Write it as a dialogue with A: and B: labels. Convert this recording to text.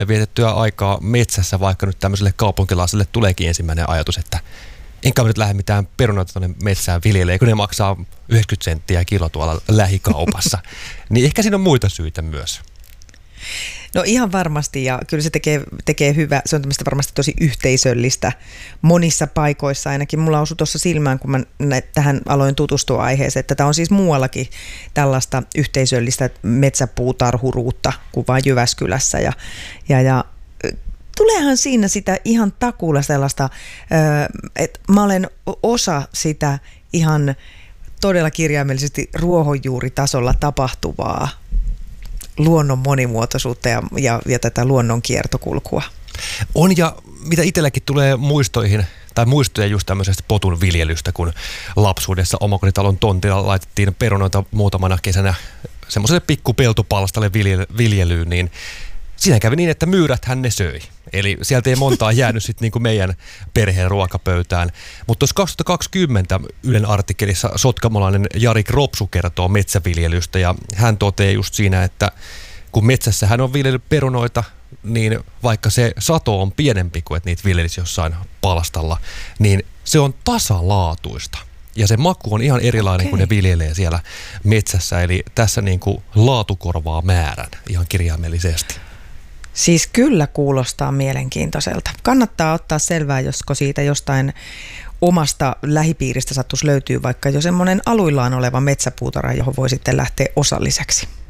A: vietettyä aikaa metsässä, vaikka nyt tämmöiselle kaupunkilaiselle tuleekin ensimmäinen ajatus, että enkä nyt lähde mitään perunoita tuonne metsään viljelee, kun ne maksaa 90 senttiä kilo tuolla lähikaupassa. Niin ehkä siinä on muita syitä myös.
B: No ihan varmasti, ja kyllä se tekee hyvää, se on tämmöistä varmasti tosi yhteisöllistä monissa paikoissa, ainakin mulla osui tuossa silmään, kun mä tähän aloin tutustua aiheeseen, että tämä on siis muuallakin tällaista yhteisöllistä metsäpuutarhuruutta kuin vain Jyväskylässä, ja tuleehan siinä sitä ihan takuulla sellaista, että mä olen osa sitä ihan todella kirjaimellisesti ruohonjuuritasolla tapahtuvaa luonnon monimuotoisuutta ja tätä luonnon kiertokulkua.
A: On, ja mitä itselläkin tulee muistoihin, tai muistoja just tämmöisestä potun viljelystä, kun lapsuudessa omakotitalon tontilla laitettiin perunoita muutamana kesänä semmoiselle pikkupeltopalstalle viljelyyn, niin siinä kävi niin, että myyräthän ne söi. Eli sieltä ei montaa jäänyt sitten niin kuin meidän perheen ruokapöytään. Mutta tuossa 2020 Ylen artikkelissa sotkamolainen Jari Kropsu kertoo metsäviljelystä, ja hän toteaa just siinä, että kun metsässä hän on viljellyt perunoita, niin vaikka se sato on pienempi kuin että niitä viljelisi jossain palstalla, niin se on tasalaatuista. Ja se maku on ihan erilainen, kun ne viljelee siellä metsässä. Eli tässä niin kuin laatu korvaa määrän ihan kirjaimellisesti.
B: Siis kyllä kuulostaa mielenkiintoiselta. Kannattaa ottaa selvää, josko siitä jostain omasta lähipiiristä sattuisi löytyy vaikka jo semmoinen aluillaan oleva metsäpuutarha, johon voi sitten lähteä osalliseksi.